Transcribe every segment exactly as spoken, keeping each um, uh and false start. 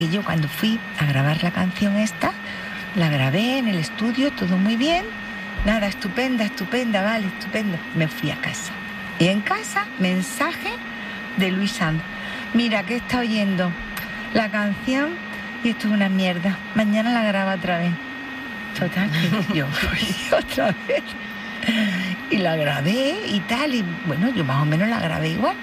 Y yo cuando fui a grabar la canción esta, la grabé en el estudio, todo muy bien. Nada, estupenda, estupenda, vale, estupenda. Me fui a casa. Y en casa, mensaje de Luis Sanz. Mira, que está oyendo la canción y esto es una mierda. Mañana la graba otra vez. Total, que yo fui otra vez. Y la grabé y tal. Y bueno, yo más o menos la grabé igual.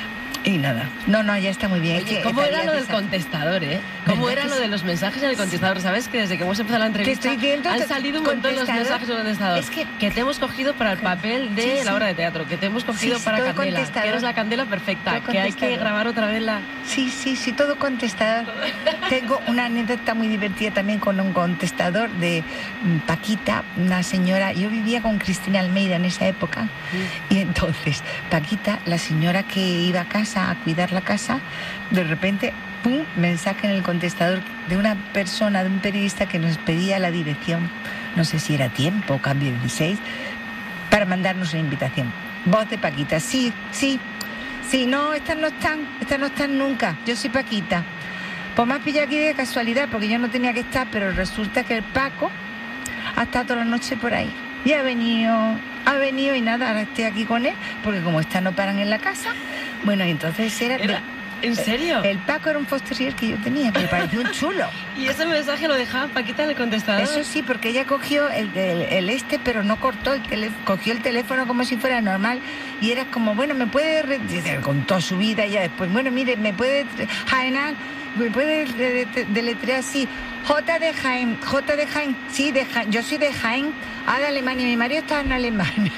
Y nada, no, no, ya está muy bien. Oye, es que ¿cómo era lo del esa... contestador, eh? ¿Cómo era lo sí? de los mensajes en el contestador? ¿Sabes que desde que hemos empezado la entrevista dentro, han salido un montón los mensajes en el contestador? Es que... que te hemos cogido para el papel de sí, sí. la obra de teatro, que te hemos cogido sí, sí, para Candela, que eres la Candela perfecta, que hay que grabar otra vez la... Sí, sí, sí, todo contestador. Tengo una anécdota muy divertida también con un contestador de Paquita, una señora. Yo vivía con Cristina Almeida en esa época, mm. y entonces Paquita, la señora que iba a casa a cuidar la casa, de repente, pum, mensaje en el contestador de una persona, de un periodista que nos pedía la dirección, no sé si era Tiempo o Cambio dieciséis, para mandarnos una invitación. Voz de Paquita, sí, sí, sí, no, estas no están, estas no están nunca, yo soy Paquita. Pues me has pillado aquí de casualidad, porque yo no tenía que estar, pero resulta que el Paco ha estado toda la noche por ahí. Y ha venido, ha venido y nada, ahora estoy aquí con él, porque como estas no paran en la casa, bueno, y entonces era... ¿Era? ¿En serio? El Paco era un foster que yo tenía, que me parecía un chulo. ¿Y ese mensaje lo dejaba Paquita en el contestador? Eso sí, porque ella cogió el, el, el este, pero no cortó el teléfono, cogió el teléfono como si fuera normal, y era como, bueno, me puede... Re... contó su vida y ya después, bueno, mire, me puede... Jaén, me puede deletrear así, J de Jaén, J de Jaén, sí, de Jaén, yo soy de Jaén, ah, de Alemania, mi marido está en Alemania.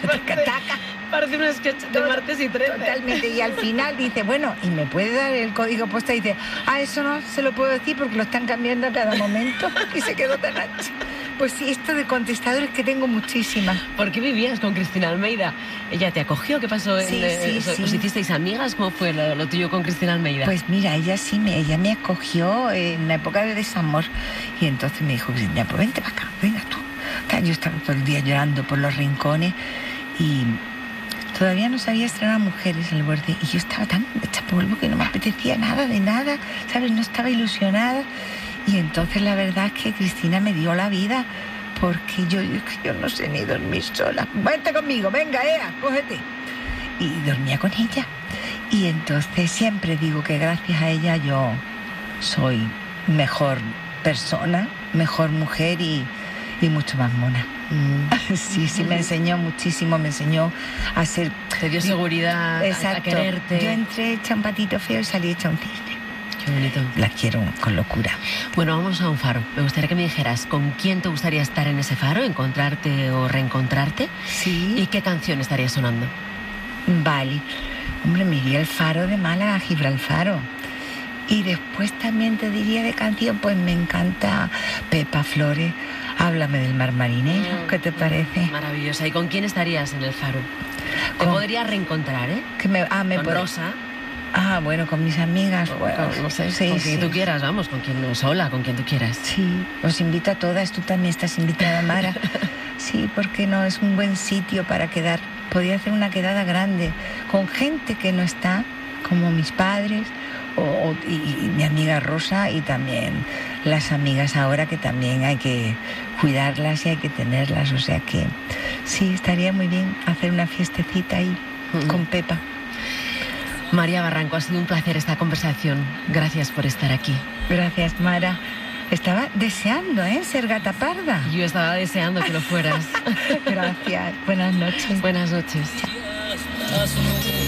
Parece un sketch de Todo, Martes y trece. Totalmente, y al final dice, bueno, ¿y me puede dar el código postal? Y dice, ah, eso no se lo puedo decir porque lo están cambiando a cada momento, y se quedó tan ancho. Pues sí, esto de contestadores que tengo muchísimas. ¿Por qué vivías con Cristina Almeida? ¿Ella te acogió? ¿Qué pasó? Sí, en, sí, ¿Os, sí. ¿Os hicisteis amigas? ¿Cómo fue lo, lo tuyo con Cristina Almeida? Pues mira, ella sí, me, ella me acogió en la época de desamor, y entonces me dijo, Cristina, pues vente para acá, venga tú. Yo estaba todo el día llorando por los rincones y... Todavía no sabía estrenar Mujeres al Borde y yo estaba tan hecha polvo que no me apetecía nada de nada, ¿sabes? No estaba ilusionada. Y entonces la verdad es que Cristina me dio la vida, porque yo, yo, yo no sé ni dormir sola. Vente conmigo, venga, Ea, cógete. Y dormía con ella. Y entonces siempre digo que gracias a ella yo soy mejor persona, mejor mujer y, y mucho más mona. Mm. Sí, sí, me enseñó muchísimo, me enseñó a ser... Te dio seguridad, exacto, a quererte. Yo entré hecha un patito feo y salí hecha un cisne. Qué bonito. La quiero con locura. Bueno, vamos a un faro. Me gustaría que me dijeras con quién te gustaría estar en ese faro, encontrarte o reencontrarte. Sí. ¿Y qué canción estaría sonando? Vale. Hombre, me iría el faro de Málaga a Gibralfaro. Y después también te diría de canción, pues me encanta Pepa Flores, Háblame del mar marinero, ¿qué te parece? Maravillosa. ¿Y con quién estarías en el faro? Te con... podrías reencontrar, ¿eh? Que me... Ah, me con pod... Rosa. Ah, bueno, con mis amigas. Bueno, con, no sé, sí, con sí. quien tú quieras, vamos, con quien no, sola, con quien tú quieras. Sí, os invito a todas, tú también estás invitada, Mara. Sí, porque no, es un buen sitio para quedar. Podría hacer una quedada grande con gente que no está, como mis padres, o, o y, y mi amiga Rosa, y también las amigas ahora, que también hay que cuidarlas y hay que tenerlas. O sea que sí, estaría muy bien hacer una fiestecita ahí mm. con Pepa. María Barranco, ha sido un placer esta conversación. Gracias por estar aquí. Gracias, Mara. Estaba deseando, ¿eh? Ser gata parda. Yo estaba deseando que lo fueras. Gracias. Buenas noches. Buenas noches. Chao.